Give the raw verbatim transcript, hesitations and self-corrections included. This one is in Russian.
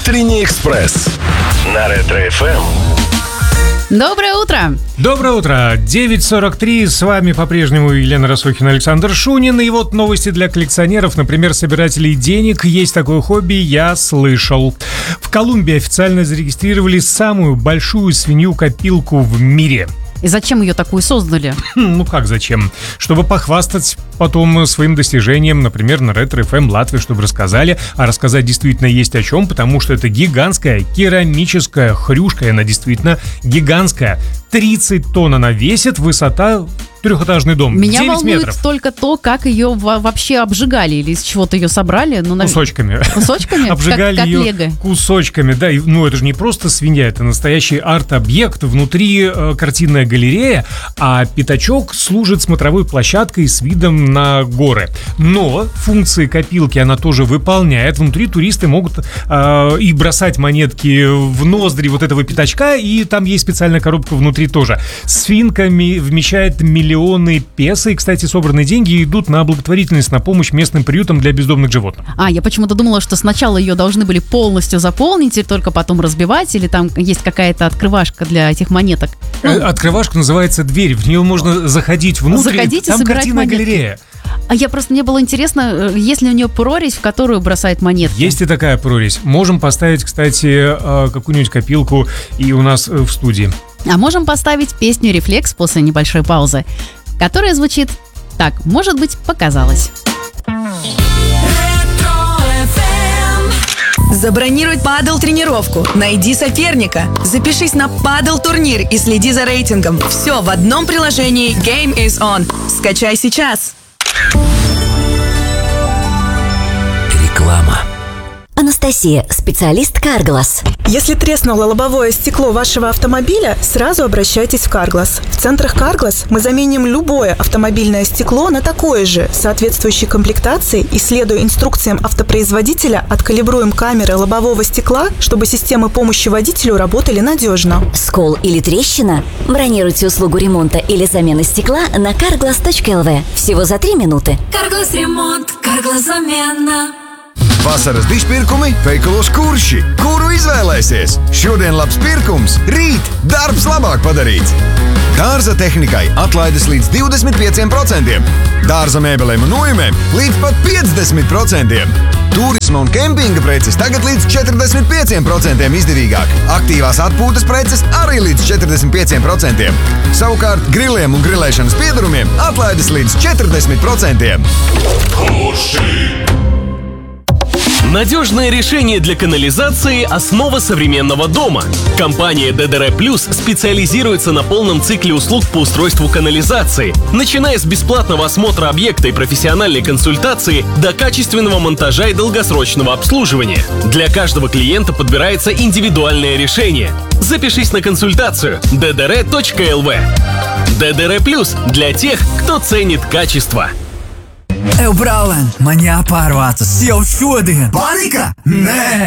Утренний экспресс на Ретро-эф эм. Доброе утро! Доброе утро! девять сорок три, с вами по-прежнему Елена Росохина, Александр Шунин. И вот новости для коллекционеров, например, собирателей денег. Есть такое хобби, я слышал. В Колумбии официально зарегистрировали самую большую свинью-копилку в мире. И зачем ее такую создали? Ну как зачем? Чтобы похвастать потом своим достижением, например, на Ретро-эф эм Латвии, чтобы рассказали. А рассказать действительно есть о чем, потому что это гигантская керамическая хрюшка, и она действительно гигантская. тридцать тонн она весит, высота... Трехэтажный дом, Меня девять волнует метров. только то, как ее во- вообще обжигали или из чего-то ее собрали. Ну, нав... Кусочками. Кусочками? Обжигали как, как ее лего. кусочками. Да, и, ну это же не просто свинья, это настоящий арт-объект. Внутри э, картинная галерея, а пятачок служит смотровой площадкой с видом на горы. Но функции копилки она тоже выполняет. Внутри туристы могут э, и бросать монетки в ноздри вот этого пятачка, и там есть специальная коробка внутри тоже. Свинка вмещает миллионы Миллионы песо. И, кстати, собранные деньги идут на благотворительность, на помощь местным приютам для бездомных животных. А, я почему-то думала, что сначала ее должны были полностью заполнить и только потом разбивать, или там есть какая-то открывашка для этих монеток. Ну, Открывашка называется дверь. В нее можно заходить внутрь. Заходить и там собирать картинная монетки. галерея. А я просто, мне было интересно, есть ли у нее прорезь, в которую бросают монетки? Есть и такая прорезь. Можем поставить, кстати, какую-нибудь копилку и у нас в студии. А можем поставить песню «Рефлекс» после небольшой паузы, которая звучит так: может быть, показалось. Забронируй падл-тренировку, найди соперника, запишись на падл-турнир и следи за рейтингом. Все в одном приложении Game is on. Скачай сейчас. Реклама. Анастасия, специалист Carglass. Если треснуло лобовое стекло вашего автомобиля, сразу обращайтесь в Carglass. В центрах Carglass мы заменим любое автомобильное стекло на такое же, соответствующей комплектации, и, следуя инструкциям автопроизводителя, откалибруем камеры лобового стекла, чтобы системы помощи водителю работали надежно. Скол или трещина? Бронируйте услугу ремонта или замены стекла на carglass точка эл ви. Всего за три минуты. Carglass ремонт, Carglass замена. Vasaras dižpirkumi veikalos Kurši. Kuru izvēlēsies? Šodien labs pirkums, rīt darbs labāk padarīts. Dārza tehnikai atlaides līdz divdesmit pieciem procentiem. Dārza mēbelēm un nojumēm līdz pat piecdesmit procentiem. Turisma un kempinga preces tagad līdz četrdesmit pieciem procentiem izdevīgāk. Aktīvās atpūtas preces arī līdz četrdesmit pieciem procentiem. Savukārt griliem un grilēšanas piedarumiem atlaides līdz četrdesmit procentiem. Надежное решение для канализации – основа современного дома. Компания ди ди ар Plus специализируется на полном цикле услуг по устройству канализации, начиная с бесплатного осмотра объекта и профессиональной консультации до качественного монтажа и долгосрочного обслуживания. Для каждого клиента подбирается индивидуальное решение. Запишись на консультацию ди ди ар точка эл ви. ди ди ар Plus для тех, кто ценит качество. Ew, brālēn, man jāpārvācas jau šodien! Panika? Nē!